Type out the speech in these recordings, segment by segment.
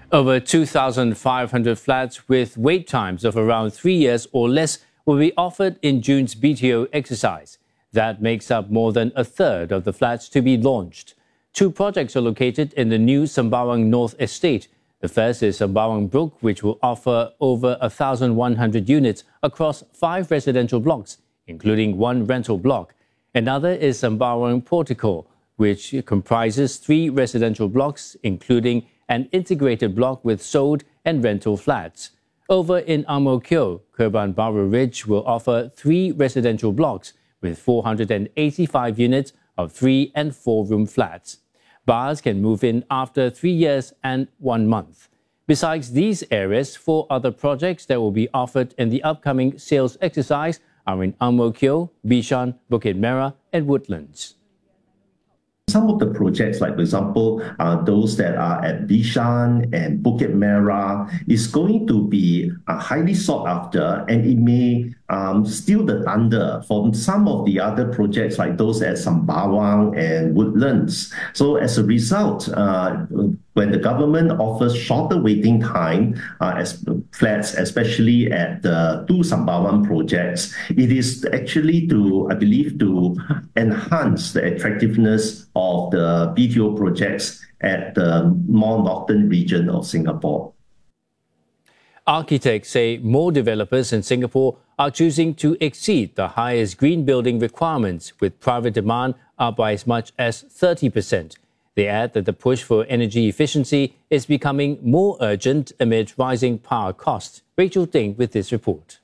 Over 2,500 flats with wait times of around 3 years or less will be offered in June's BTO exercise. That makes up more than a third of the flats to be launched. 2 projects are located in the new Sembawang North Estate. The first is Sembawang Brook, which will offer over 1,100 units across 5 residential blocks, including 1 rental block. Another is Sembawang Portico, which comprises 3 residential blocks, including an integrated block with sold and rental flats. Over in Ang Mo Kio, Kerban Baru Ridge will offer 3 residential blocks with 485 units of 3 and 4-room flats. Buyers can move in after 3 years and 1 month. Besides these areas, 4 other projects that will be offered in the upcoming sales exercise are in Ang Mo Kio, Bishan, Bukit Merah and Woodlands. Some of the projects, like for example, those that are at Bishan and Bukit Merah, is going to be highly sought after, and it may steal the thunder from some of the other projects like those at Sembawang and Woodlands. So as a result, when the government offers shorter waiting time as flats, especially at the 2 Sembawang projects, it is actually to, I believe, to enhance the attractiveness of the BTO projects at the more northern region of Singapore. Architects say more developers in Singapore are choosing to exceed the highest green building requirements, with private demand up by as much as 30%. They add that the push for energy efficiency is becoming more urgent amid rising power costs. Rachel Ding with this report.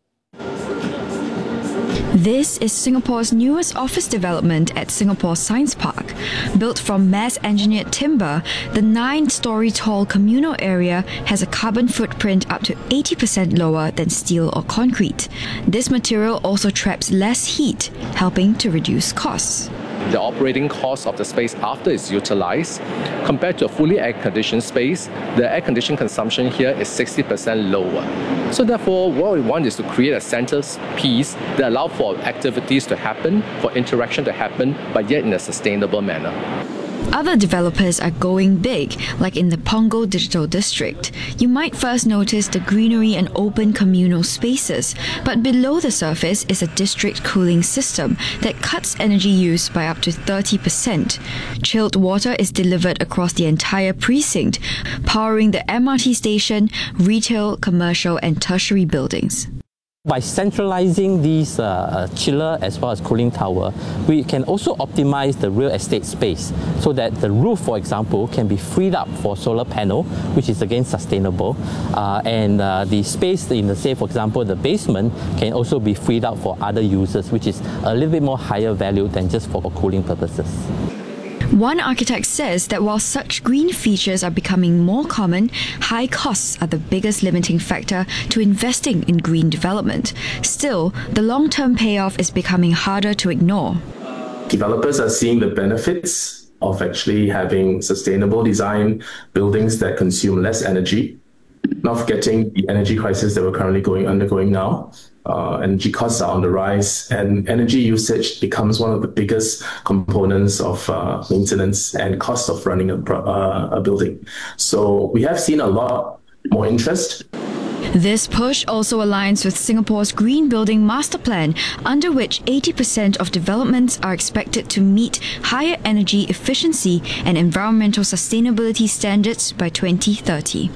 This is Singapore's newest office development at Singapore Science Park. Built from mass-engineered timber, the 9-storey tall communal area has a carbon footprint up to 80% lower than steel or concrete. This material also traps less heat, helping to reduce costs. The operating cost of the space after it's utilized, compared to a fully air-conditioned space, the air-conditioned consumption here is 60% lower. So therefore, what we want is to create a centerpiece that allows for activities to happen, for interaction to happen, but yet in a sustainable manner. Other developers are going big, like in the Punggol Digital District. You might first notice the greenery and open communal spaces, but below the surface is a district cooling system that cuts energy use by up to 30%. Chilled water is delivered across the entire precinct, powering the MRT station, retail, commercial and tertiary buildings. By centralizing these chiller as well as cooling tower, we can also optimize the real estate space so that the roof, for example, can be freed up for solar panel, which is again sustainable, and the space in the, say for example, the basement can also be freed up for other uses, which is a little bit more higher value than just for cooling purposes. One architect says that while such green features are becoming more common, high costs are the biggest limiting factor to investing in green development. Still, the long-term payoff is becoming harder to ignore. Developers are seeing the benefits of actually having sustainable design buildings that consume less energy, not forgetting the energy crisis that we're currently undergoing now. Energy costs are on the rise, and energy usage becomes one of the biggest components of maintenance and cost of running a building. So we have seen a lot more interest. This push also aligns with Singapore's Green Building Master Plan, under which 80% of developments are expected to meet higher energy efficiency and environmental sustainability standards by 2030.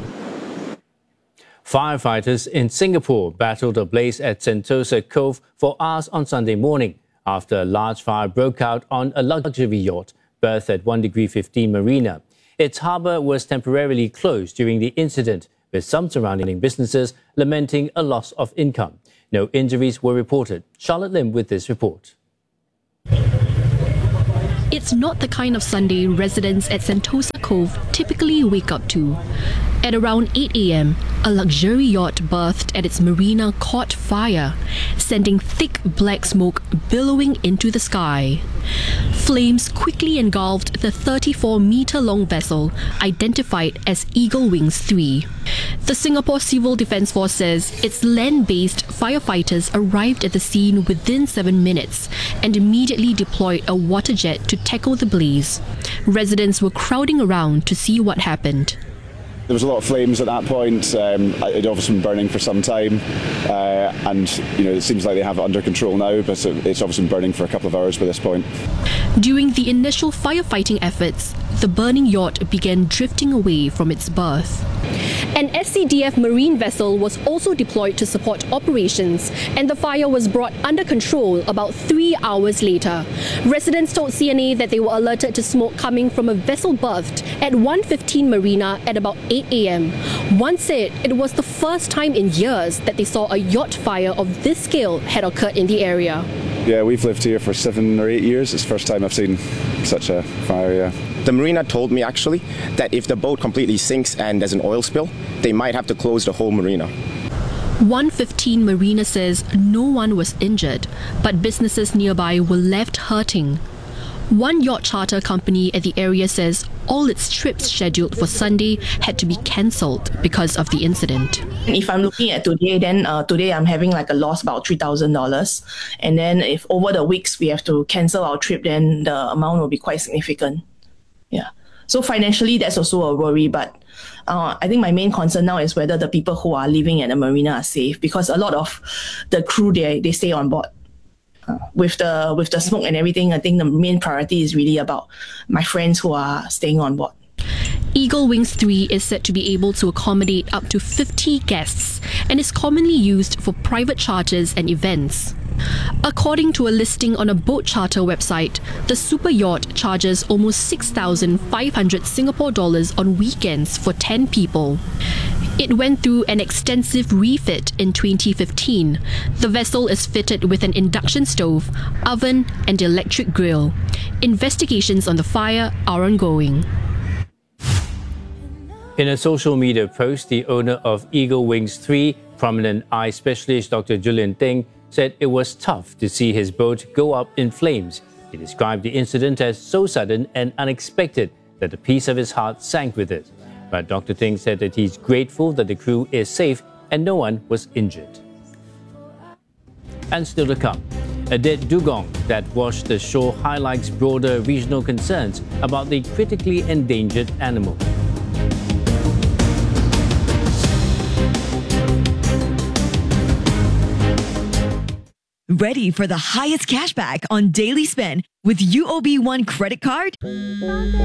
Firefighters in Singapore battled a blaze at Sentosa Cove for hours on Sunday morning after a large fire broke out on a luxury yacht berthed at 1°15 Marina. Its harbour was temporarily closed during the incident, with some surrounding businesses lamenting a loss of income. No injuries were reported. Charlotte Lim with this report. It's not the kind of Sunday residents at Sentosa Cove typically wake up to. At around 8 a.m, a luxury yacht berthed at its marina caught fire, sending thick black smoke billowing into the sky. Flames quickly engulfed the 34-meter-long vessel, identified as Eagle Wings 3. The Singapore Civil Defence Force says its land-based firefighters arrived at the scene within 7 minutes and immediately deployed a water jet to tackle the blaze. Residents were crowding around to see what happened. There was a lot of flames at that point. It obviously been burning for some time, and it seems like they have it under control now, but it's obviously been burning for a couple of hours by this point. During the initial firefighting efforts, the burning yacht began drifting away from its berth. An SCDF marine vessel was also deployed to support operations, and the fire was brought under control about 3 hours later. Residents told CNA that they were alerted to smoke coming from a vessel berthed at 115 Marina at about 8 a.m. One said it was the first time in years that they saw a yacht fire of this scale had occurred in the area. Yeah, we've lived here for 7 or 8 years. It's the first time I've seen such a fire, yeah. The marina told me actually that if the boat completely sinks and there's an oil spill, they might have to close the whole marina. 115 Marina says no one was injured, but businesses nearby were left hurting. One yacht charter company at the area says all its trips scheduled for Sunday had to be cancelled because of the incident. If I'm looking at today, then today I'm having like a loss about $3,000. And then if over the weeks we have to cancel our trip, then the amount will be quite significant. Yeah. So financially, that's also a worry. But I think my main concern now is whether the people who are living at the marina are safe, because a lot of the crew, they stay on board. With the smoke and everything, I think the main priority is really about my friends who are staying on board. Eagle Wings 3 is said to be able to accommodate up to 50 guests and is commonly used for private charters and events. According to a listing on a boat charter website, the super yacht charges almost 6,500 Singapore dollars on weekends for 10 people. It went through an extensive refit in 2015. The vessel is fitted with an induction stove, oven, and electric grill. Investigations on the fire are ongoing. In a social media post, the owner of Eagle Wings 3, prominent eye specialist Dr. Julian Ting, said it was tough to see his boat go up in flames. He described the incident as so sudden and unexpected that a piece of his heart sank with it. But Dr. Ting said that he's grateful that the crew is safe and no one was injured. And still to come, a dead dugong that washed ashore highlights broader regional concerns about the critically endangered animal. Ready for the highest cashback on daily spend with UOB One credit card?